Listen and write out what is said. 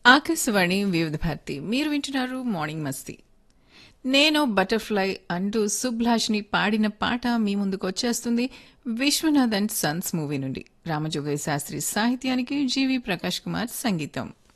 ఆకాశవాణి వివిధ భారతి మీరు వింటున్నారు మార్నింగ్ మస్తీ. నేను బటర్ఫ్లై అంటూ సుభ్లాష్ని పాడిన పాట మీ ముందుకు వచ్చేస్తుంది. విశ్వనాథ్ అండ్ సన్స్ మూవీ నుండి రామజోగయ్య శాస్త్రి సాహిత్యానికి జీవి ప్రకాష్ కుమార్ సంగీతం.